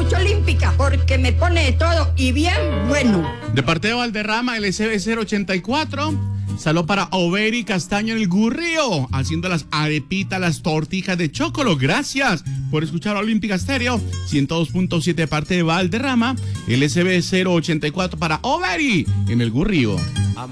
escucho Olímpica porque me pone de todo y bien bueno. De parte de Valderrama, LCB 084. Saludos para Overi Castaño en el Gurrío, haciendo las arepitas, las tortijas de chocolo. Gracias por escuchar Olímpica Estéreo 102.7 de parte de Valderrama, LCB 084 para Overi en el Gurrío.